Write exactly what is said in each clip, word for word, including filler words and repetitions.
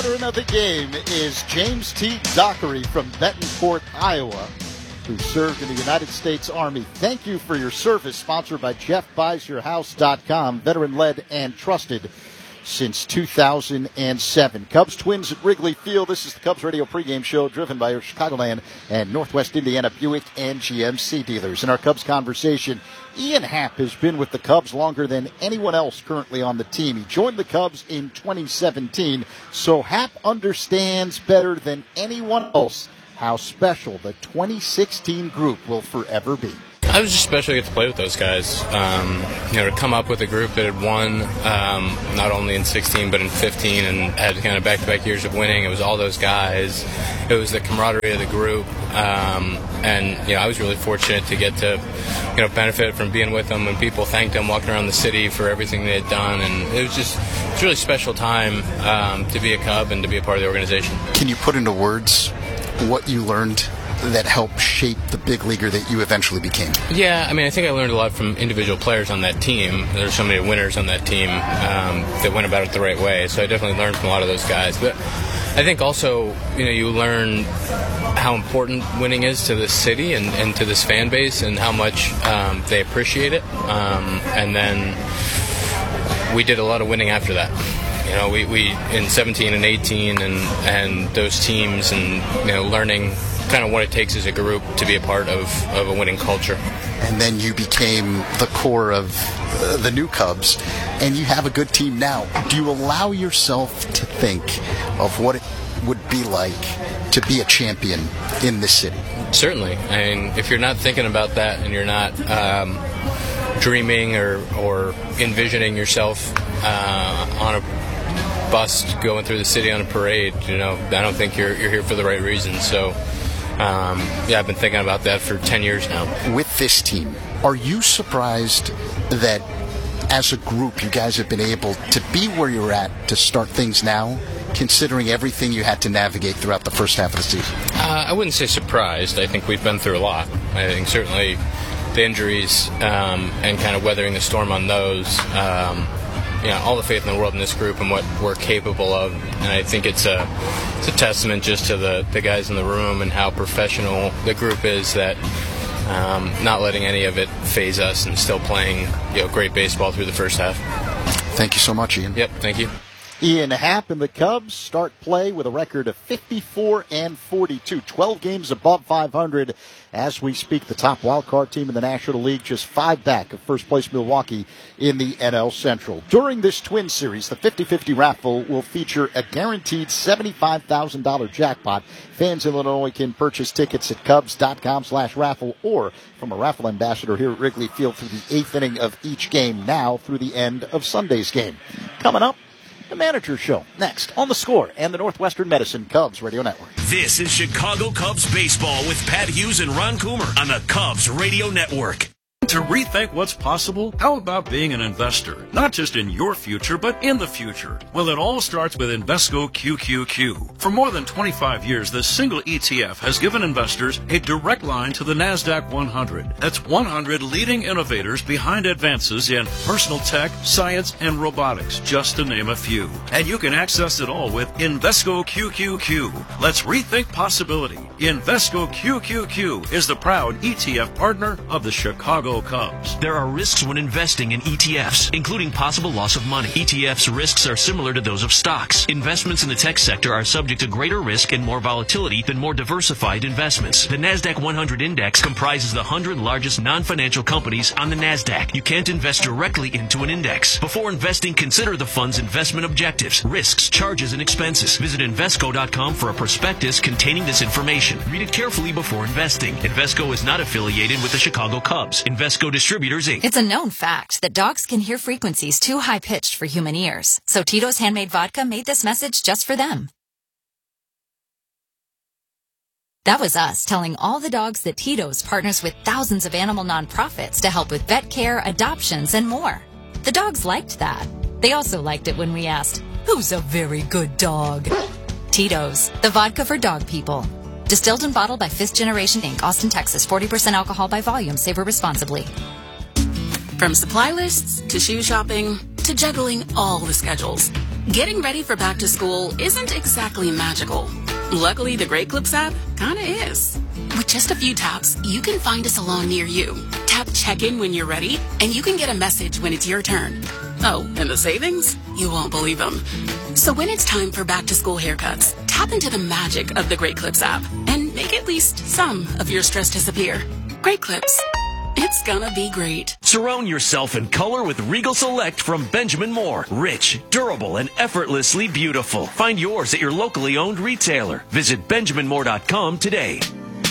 Winner of the game is James T. Dockery from Betancourt, Iowa, who served in the United States Army. Thank you for your service. Sponsored by Jeff Buys Your House dot com, veteran-led and trusted since two thousand seven. Cubs Twins at Wrigley Field. This is the Cubs Radio pregame show driven by your Chicagoland and Northwest Indiana Buick and G M C dealers. In our Cubs conversation, Ian Happ has been with the Cubs longer than anyone else currently on the team. He joined the Cubs in twenty seventeen, so Happ understands better than anyone else how special the twenty sixteen group will forever be. I was just special to get to play with those guys. Um, you know, to come up with a group that had won um, not only in sixteen but in fifteen and had kind of back-to-back years of winning. It was all those guys. It was the camaraderie of the group, um, and you know, I was really fortunate to get to, you know, benefit from being with them when people thanked them walking around the city for everything they had done, and it was just it's a really special time um, to be a Cub and to be a part of the organization. Can you put into words what you learned that helped shape the big leaguer that you eventually became? Yeah, I mean, I think I learned a lot from individual players on that team. There's so many winners on that team um, that went about it the right way, so I definitely learned from a lot of those guys. But I think also, you know, you learn how important winning is to this city and, and to this fan base and how much um, they appreciate it. Um, and then we did a lot of winning after that. You know, we, we in seventeen and eighteen and, and those teams and, you know, learning kind of what it takes as a group to be a part of, of a winning culture. And then you became the core of uh, the new Cubs, and you have a good team now. Do you allow yourself to think of what it would be like to be a champion in this city? Certainly. I mean, if you're not thinking about that and you're not um, dreaming or, or envisioning yourself uh, on a bus going through the city on a parade, you know, I don't think you're you're here for the right reasons. So Um, yeah, I've been thinking about that for ten years now. With this team, are you surprised that as a group you guys have been able to be where you're at to start things now, considering everything you had to navigate throughout the first half of the season? Uh, I wouldn't say surprised. I think we've been through a lot. I think certainly the injuries um, and kind of weathering the storm on those, um, you know, all the faith in the world in this group and what we're capable of. And I think it's a it's a testament just to the, the guys in the room and how professional the group is, that um, not letting any of it phase us and still playing, you know, great baseball through the first half. Thank you so much, Ian. Yep, thank you. Ian Happ and the Cubs start play with a record of fifty-four and forty-two, twelve games above five hundred as we speak. The top wild-card team in the National League, just five back of first-place Milwaukee in the N L Central. During this Twin Series, the fifty-fifty raffle will feature a guaranteed seventy-five thousand dollars jackpot. Fans in Illinois can purchase tickets at cubs.com slash raffle or from a raffle ambassador here at Wrigley Field through the eighth inning of each game, now through the end of Sunday's game. Coming up, The Manager Show, next on The Score and the Northwestern Medicine Cubs Radio Network. This is Chicago Cubs Baseball with Pat Hughes and Ron Coomer on the Cubs Radio Network. To rethink what's possible, how about being an investor? Not just in your future, but in the future. Well, it all starts with Invesco Q Q Q. For more than twenty-five years, this single E T F has given investors a direct line to the NASDAQ one hundred. That's one hundred leading innovators behind advances in personal tech, science, and robotics, just to name a few. And you can access it all with Invesco Q Q Q. Let's rethink possibility. Invesco Q Q Q is the proud E T F partner of the Chicago Cubs. There are risks when investing in E T Fs, including possible loss of money. E T Fs' risks are similar to those of stocks. Investments in the tech sector are subject to greater risk and more volatility than more diversified investments. The NASDAQ one hundred Index comprises the one hundred largest non-financial companies on the NASDAQ. You can't invest directly into an index. Before investing, consider the fund's investment objectives, risks, charges, and expenses. Visit Invesco dot com for a prospectus containing this information. Read it carefully before investing. Invesco is not affiliated with the Chicago Cubs. Invesco Distributors, Incorporated. It's a known fact that dogs can hear frequencies too high-pitched for human ears. So Tito's Handmade Vodka made this message just for them. That was us telling all the dogs that Tito's partners with thousands of animal nonprofits to help with vet care, adoptions, and more. The dogs liked that. They also liked it when we asked, "Who's a very good dog?" Tito's, the vodka for dog people. Distilled and bottled by Fifth Generation Incorporated, Austin, Texas. forty percent alcohol by volume. Savor responsibly. From supply lists to shoe shopping to juggling all the schedules, Getting ready for back to school isn't exactly magical. Luckily, the Great Clips app kinda is. With just a few taps, you can find a salon near you. Tap check-in when you're ready, and you can get a message when it's your turn. Oh, and the savings? You won't believe them. So when it's time for back to school haircuts, tap into the magic of the Great Clips app and make at least some of your stress disappear. Great Clips. It's gonna be great. Surround yourself in color with Regal Select from Benjamin Moore. Rich, durable, and effortlessly beautiful. Find yours at your locally owned retailer. Visit benjamin moore dot com today.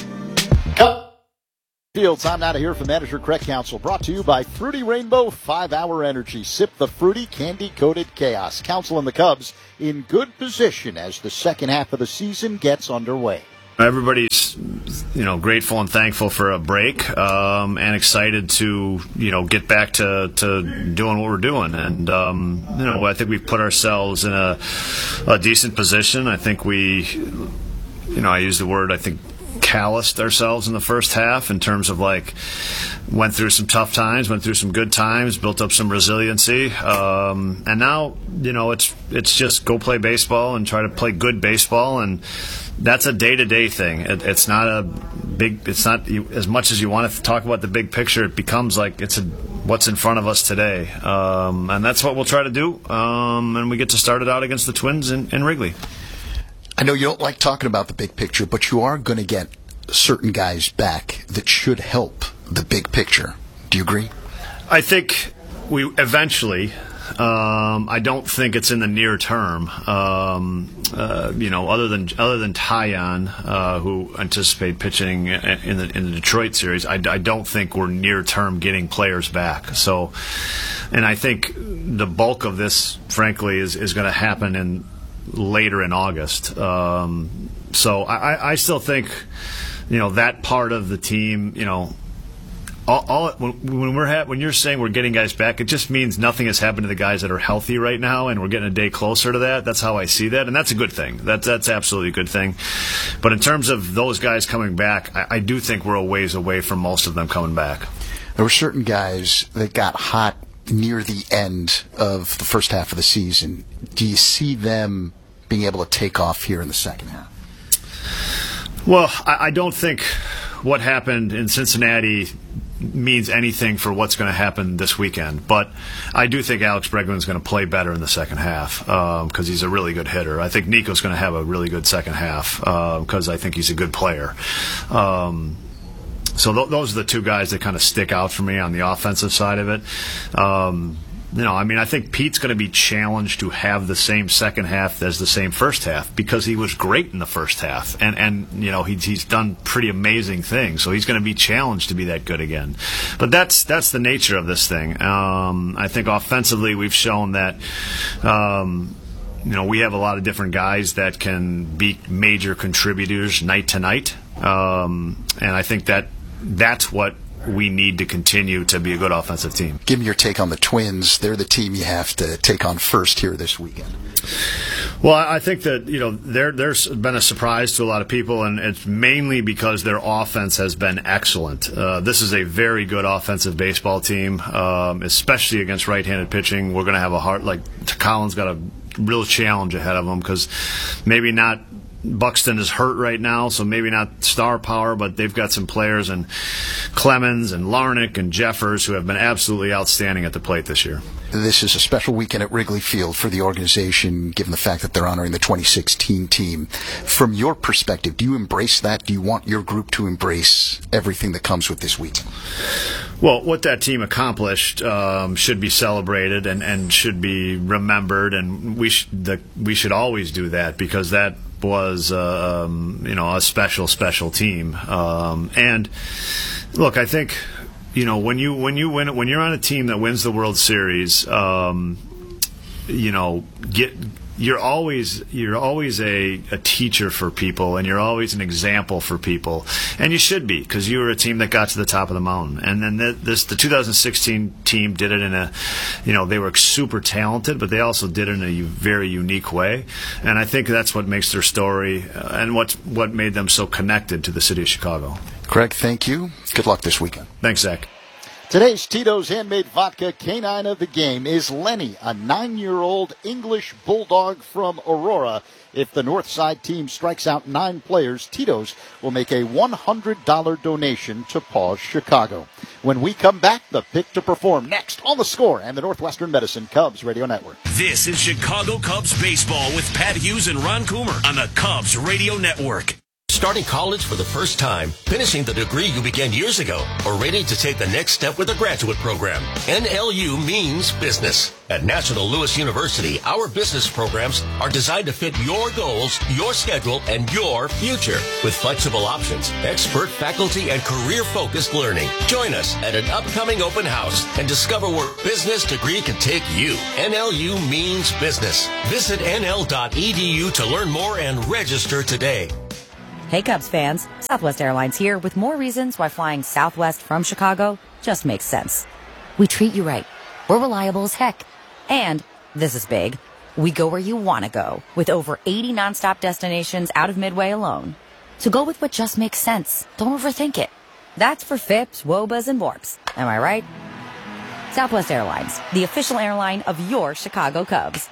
Cup Field, time now to hear from manager Craig Counsell. Brought to you by Fruity Rainbow five hour Energy. Sip the fruity, candy-coated chaos. Counsell and the Cubs in good position as the second half of the season gets underway. Everybody's, you know, grateful and thankful for a break, um, and excited to, you know, get back to, to doing what we're doing. And, um, you know, I think we've put ourselves in a, a decent position. I think we, you know, I use the word, I think, calloused ourselves in the first half in terms of, like, went through some tough times, went through some good times, built up some resiliency, um, and now, you know, it's it's just go play baseball and try to play good baseball, and that's a day-to-day thing. It, it's not a big. It's not you, as much as you want to talk about the big picture. It becomes like it's a, what's in front of us today, um, and that's what we'll try to do. Um, and we get to start it out against the Twins in, in Wrigley. I know you don't like talking about the big picture, but you are going to get certain guys back that should help the big picture. Do you agree? I think we eventually. Um, I don't think it's in the near term. Um, uh, you know, other than other than Taillon, uh, who anticipate pitching in the in the Detroit series, I, I don't think we're near term getting players back. So, and I think the bulk of this, frankly, is is going to happen in later in August. Um, so I, I still think, you know, that part of the team, you know. All, all, when we're ha- when you're saying we're getting guys back, it just means nothing has happened to the guys that are healthy right now, and we're getting a day closer to that. That's how I see that, and that's a good thing. That's that's absolutely a good thing. But in terms of those guys coming back, I, I do think we're a ways away from most of them coming back. There were certain guys that got hot near the end of the first half of the season. Do you see them being able to take off here in the second half? Well, I, I don't think what happened in Cincinnati means anything for what's going to happen this weekend. But I do think Alex Bregman's going to play better in the second half because um, he's a really good hitter. I think Nico's going to have a really good second half because uh, I think he's a good player. Um, so th- those are the two guys that kind of stick out for me on the offensive side of it. Um, You know, I mean, I think Pete's going to be challenged to have the same second half as the same first half because he was great in the first half, and and you know he, he's done pretty amazing things. So he's going to be challenged to be that good again. But that's that's the nature of this thing. Um, I think offensively we've shown that. Um, you know, we have a lot of different guys that can be major contributors night to night, um, and I think that that's what we need to continue to be a good offensive team. Give me your take on the Twins. They're the team you have to take on first here this weekend. Well, I think that, you know, there, there's been a surprise to a lot of people, and it's mainly because their offense has been excellent. Uh, this is a very good offensive baseball team, um, especially against right-handed pitching. We're going to have a hard, like, Collins got a real challenge ahead of him because maybe not Buxton is hurt right now, so maybe not star power, but they've got some players, and Clemens and Larnach and Jeffers, who have been absolutely outstanding at the plate this year. This is a special weekend at Wrigley Field for the organization, given the fact that they're honoring the twenty sixteen team. From your perspective, do you embrace that? Do you want your group to embrace everything that comes with this weekend? Well, what that team accomplished um, should be celebrated and, and should be remembered, and we sh- the, we should always do that because that was uh, um, you know a special special team. Um, and look, I think you know when you when you win when you're on a team that wins the World Series, um, you know get. You're always you're always a, a teacher for people, and you're always an example for people, and you should be because you were a team that got to the top of the mountain. And then the, this the two thousand sixteen team did it in a, you know, they were super talented, but they also did it in a very unique way. And I think that's what makes their story uh, and what what made them so connected to the city of Chicago. Craig, thank you. Good luck this weekend. Thanks, Zach. Today's Tito's Handmade Vodka Canine of the Game is Lenny, a nine-year-old English bulldog from Aurora. If the Northside team strikes out nine players, Tito's will make a one hundred dollars donation to Paws Chicago. When we come back, the pick to perform next on The Score and the Northwestern Medicine Cubs Radio Network. This is Chicago Cubs baseball with Pat Hughes and Ron Coomer on the Cubs Radio Network. Starting college for the first time, finishing the degree you began years ago, or ready to take the next step with a graduate program. N L U means business. At National Louis University, our business programs are designed to fit your goals, your schedule, and your future. With flexible options, expert faculty, and career-focused learning. Join us at an upcoming open house and discover where business degree can take you. N L U means business. Visit N L dot E D U to learn more and register today. Hey Cubs fans, Southwest Airlines here with more reasons why flying Southwest from Chicago just makes sense. We treat you right. We're reliable as heck. And, this is big, we go where you want to go with over eighty nonstop destinations out of Midway alone. So go with what just makes sense. Don't overthink it. That's for F I Ps, W O B As, and W A R Ps. Am I right? Southwest Airlines, the official airline of your Chicago Cubs.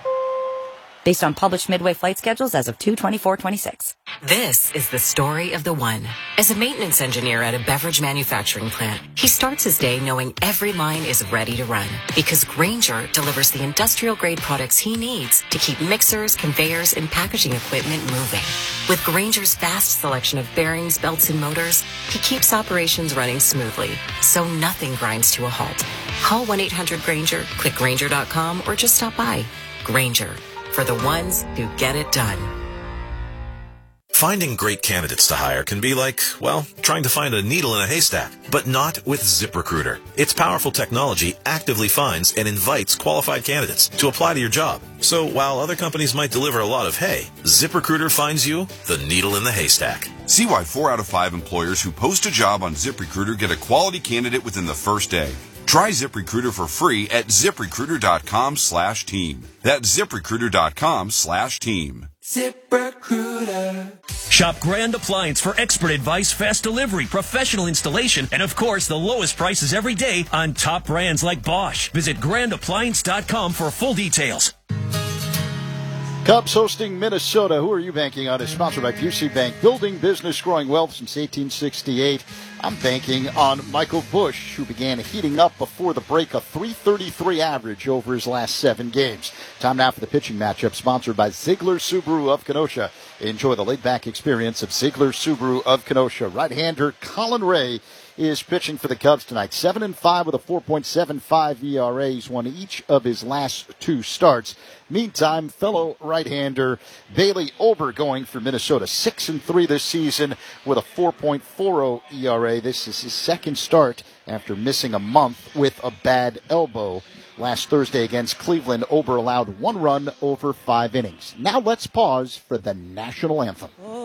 Based on published Midway flight schedules as of two twenty-four twenty-six. This is the story of the one. As a maintenance engineer at a beverage manufacturing plant, he starts his day knowing every line is ready to run because Grainger delivers the industrial-grade products he needs to keep mixers, conveyors, and packaging equipment moving. With Grainger's vast selection of bearings, belts, and motors, he keeps operations running smoothly, so nothing grinds to a halt. Call one eight hundred Grainger, click Grainger dot com, or just stop by. Grainger, for the ones who get it done. Finding great candidates to hire can be like, well, trying to find a needle in a haystack, but not with ZipRecruiter. Its powerful technology actively finds and invites qualified candidates to apply to your job. So while other companies might deliver a lot of hay, ZipRecruiter finds you the needle in the haystack. See why four out of five employers who post a job on ZipRecruiter get a quality candidate within the first day. Try ZipRecruiter for free at ZipRecruiter.com slash team. That's ZipRecruiter.com slash team. ZipRecruiter. Shop Grand Appliance for expert advice, fast delivery, professional installation, and of course the lowest prices every day on top brands like Bosch. Visit grand appliance dot com for full details. Cubs hosting Minnesota. Who are you banking on? Is sponsored by Busey Bank. Building business, growing wealth since eighteen sixty-eight. I'm banking on Michael Busch, who began heating up before the break, a three thirty-three average over his last seven games. Time now for the pitching matchup, sponsored by Ziegler Subaru of Kenosha. Enjoy the laid-back experience of Ziegler Subaru of Kenosha. Right-hander Colin Ray is pitching for the Cubs tonight. Seven and five with a four point seven five E R A. He's won each of his last two starts. Meantime, fellow right-hander Bailey Ober going for Minnesota. Six and three this season with a four point four oh E R A. This is his second start after missing a month with a bad elbow. Last Thursday against Cleveland, Ober allowed one run over five innings. Now let's pause for the national anthem.